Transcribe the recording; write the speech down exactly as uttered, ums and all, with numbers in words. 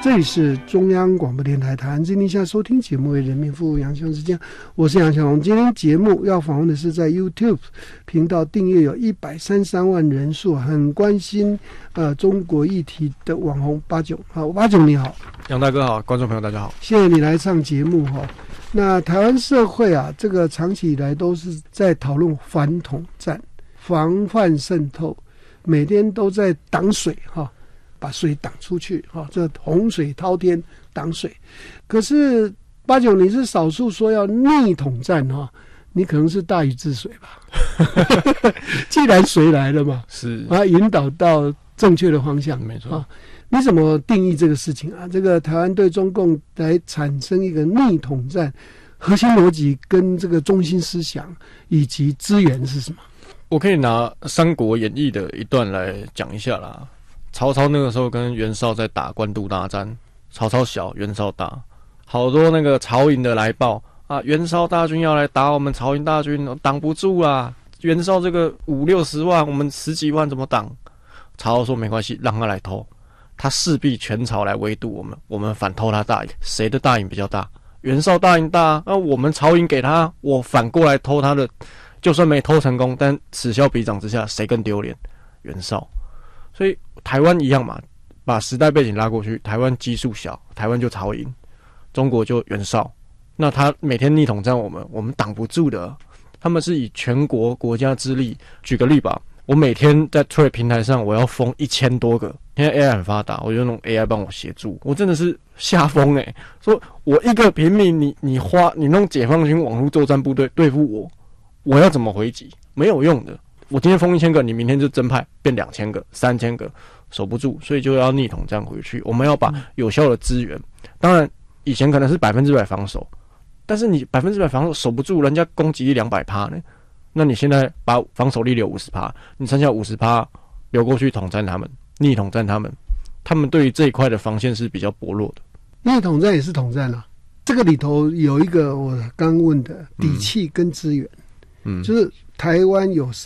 这里是中央广播电台台湾之音，现在收听节目为人民服务杨雄之间，我是杨小龙。今天节目要访问的是在 YouTube 频道订阅有一百三十三万人数，很关心呃中国议题的网红八炯。好，八炯你好。 杨大哥好，观众朋友大家好， 谢谢你来上节目哈。那台湾社会啊，这个长期以来都是在讨论反统战、防范渗透，每天都在挡水哈。把水挡出去哈，这洪水滔天挡水。可是八炯你是少数说要逆统战哈，你可能是大禹治水吧？既然水来了嘛， 是把它引导到正确的方向， 没错。 你怎么定义这个事情啊？这个台湾对中共来产生一个逆统战，核心逻辑跟这个中心思想以及资源是什么？ 我可以拿《三国演义》的一段来讲一下啦。曹操那个时候跟袁绍在打官渡大战，曹操小，袁绍大，好多那个曹营的来报啊，袁绍大军要来打我们曹营大军，挡不住啦。袁绍这个五六十万，我们十几万怎么挡？曹操说没关系，让他来偷，他势必全曹来围堵我们，我们反偷他大营，谁的大营比较大？袁绍大营大，那我们曹营给他，我反过来偷他的，就算没偷成功，但此消彼长之下，谁更丢脸？袁绍。所以台湾一样嘛，把时代背景拉过去，台湾基数小，台湾就曹营，中国就袁绍。那他每天逆统战我们，我们挡不住的。他们是以全国国家之力，举个例吧，我每天在 Twitter 平台上，我要封一千多个。现在 A I 很发达，我就用 A I 帮我协助，我真的是吓疯哎！说我一个平民，你你花你弄解放军网络作战部队对付我，我要怎么回击？没有用的。我今天封一千个，你明天就增派变两千个、三千个，守不住，所以就要逆统战回去。我们要把有效的资源，当然以前可能是百分之百防守，但是你百分之百防守守不住，人家攻击力两百趴呢，那你现在把防守力留五十趴，你剩下五十趴留过去统战他们，逆统战他们，他们对于这一块的防线是比较薄弱的。 逆统战也是统战啊，这个里头有一个我刚问的底气跟资源，嗯，就是台湾有